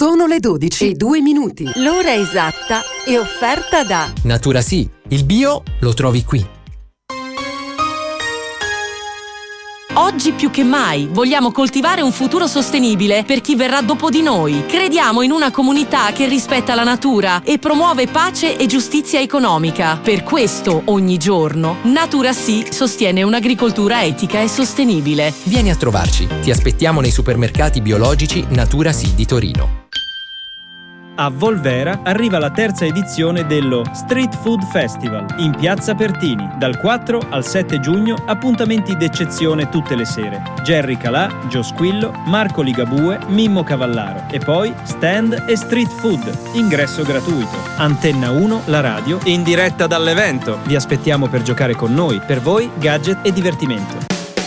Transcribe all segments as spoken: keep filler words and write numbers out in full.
Sono le dodici e due minuti. L'ora esatta è offerta da Natura Sì, il bio lo trovi qui. Oggi più che mai vogliamo coltivare un futuro sostenibile per chi verrà dopo di noi. Crediamo in una comunità che rispetta la natura e promuove pace e giustizia economica. Per questo, ogni giorno, Natura Sì sostiene un'agricoltura etica e sostenibile. Vieni a trovarci. Ti aspettiamo nei supermercati biologici Natura Sì di Torino. A Volvera arriva la terza edizione dello Street Food Festival in Piazza Pertini. Dal quattro al sette giugno, appuntamenti d'eccezione tutte le sere. Jerry Calà, Gio Squillo, Marco Ligabue, Mimmo Cavallaro. E poi stand e street food. Ingresso gratuito. Antenna uno, la radio, in diretta dall'evento. Vi aspettiamo per giocare con noi. Per voi, gadget e divertimento.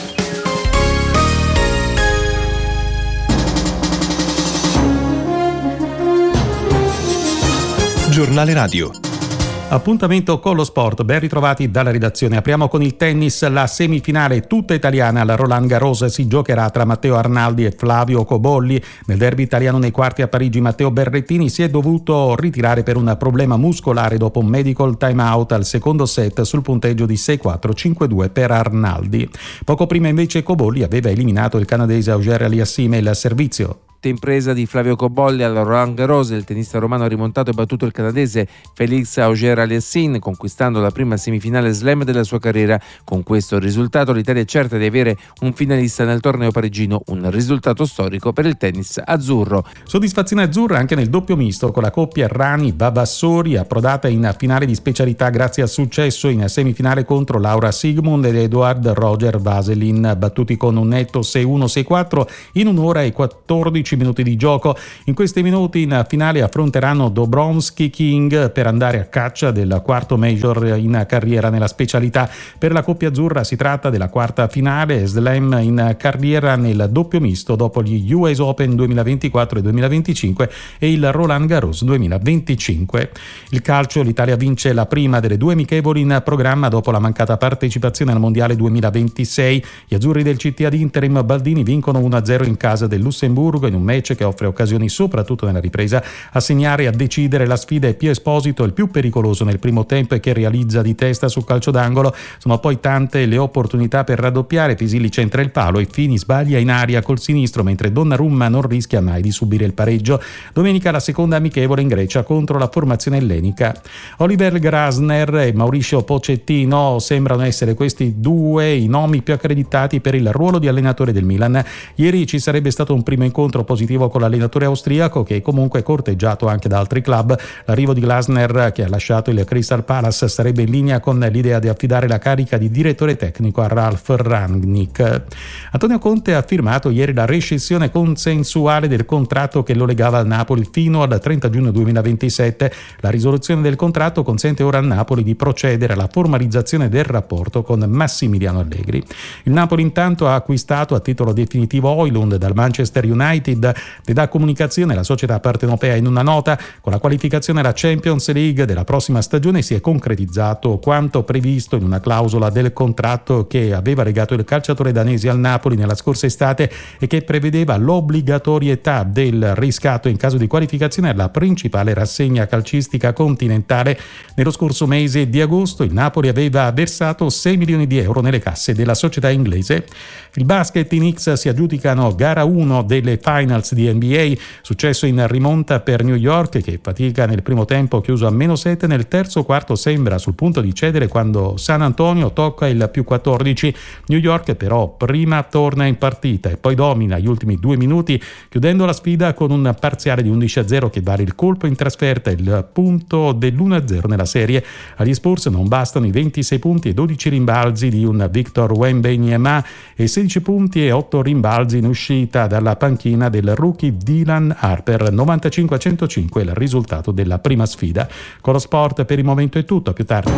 Giornale Radio. Appuntamento con lo sport, ben ritrovati dalla redazione. Apriamo con il tennis, la semifinale tutta italiana alla Roland Garros si giocherà tra Matteo Arnaldi e Flavio Cobolli. Nel derby italiano nei quarti a Parigi Matteo Berrettini si è dovuto ritirare per un problema muscolare dopo un medical time out al secondo set sul punteggio di sei quattro cinque due per Arnaldi. Poco prima invece Cobolli aveva eliminato il canadese Auger-Aliassime il servizio. Impresa di Flavio Cobolli al Roland Garros, il tennista romano ha rimontato e battuto il canadese Félix Auger-Aliassime, conquistando la prima semifinale slam della sua carriera. Con questo risultato l'Italia è certa di avere un finalista nel torneo parigino, un risultato storico per il tennis azzurro. Soddisfazione azzurra anche nel doppio misto con la coppia Rani-Vavassori, approdata in finale di specialità grazie al successo in semifinale contro Laura Sigmund ed Eduard Roger Vaselin, battuti con un netto sei uno sei quattro in un'ora e quattordici minuti di gioco. In questi minuti in finale affronteranno Dobromski King per andare a caccia del quarto major in carriera nella specialità. Per la coppia azzurra si tratta della quarta finale slam in carriera nel doppio misto dopo gli U S Open duemilaventiquattro e duemilaventicinque e il Roland Garros duemilaventicinque. Il calcio, l'Italia vince la prima delle due amichevoli in programma dopo la mancata partecipazione al mondiale duemilaventisei. Gli azzurri del C T ad interim Baldini vincono uno a zero in casa del Lussemburgo in un match che offre occasioni soprattutto nella ripresa. A segnare e a decidere la sfida è Pio Esposito, il più pericoloso nel primo tempo e che realizza di testa sul calcio d'angolo. Sono poi tante le opportunità per raddoppiare. Pisilli centra il palo e Fini sbaglia in aria col sinistro, mentre Donnarumma non rischia mai di subire il pareggio. Domenica la seconda amichevole in Grecia contro la formazione ellenica. Oliver Grasner e Mauricio Pochettino sembrano essere questi due i nomi più accreditati per il ruolo di allenatore del Milan. Ieri ci sarebbe stato un primo incontro positivo con l'allenatore austriaco, che è comunque corteggiato anche da altri club. L'arrivo di Glasner, che ha lasciato il Crystal Palace, sarebbe in linea con l'idea di affidare la carica di direttore tecnico a Ralf Rangnick. Antonio Conte ha firmato ieri la rescissione consensuale del contratto che lo legava al Napoli fino al trenta giugno duemilaventisette. La risoluzione del contratto consente ora al Napoli di procedere alla formalizzazione del rapporto con Massimiliano Allegri. Il Napoli intanto ha acquistato a titolo definitivo Højlund dal Manchester United. Ne dà comunicazione la società partenopea in una nota. Con la qualificazione alla Champions League della prossima stagione si è concretizzato quanto previsto in una clausola del contratto che aveva legato il calciatore danese al Napoli nella scorsa estate e che prevedeva l'obbligatorietà del riscatto in caso di qualificazione alla principale rassegna calcistica continentale. Nello scorso mese di agosto il Napoli aveva versato sei milioni di euro nelle casse della società inglese. Il basket, i Knicks si aggiudicano gara uno delle finals di N B A, successo in rimonta per New York che fatica nel primo tempo chiuso a meno sette, nel terzo quarto sembra sul punto di cedere quando San Antonio tocca il più quattordici. New York però prima torna in partita e poi domina gli ultimi due minuti chiudendo la sfida con un parziale di undici a zero che vale il colpo in trasferta, il punto dell'uno a zero nella serie. Agli Spurs non bastano i ventisei punti e dodici rimbalzi di un Victor Wembanyama e sedici punti e otto rimbalzi in uscita dalla panchina del rookie Dylan Harper. novantacinque a centocinque il risultato della prima sfida. Con lo sport per il momento è tutto, a più tardi.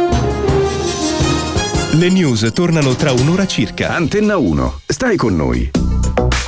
Le news tornano tra un'ora circa. Antenna uno, stai con noi.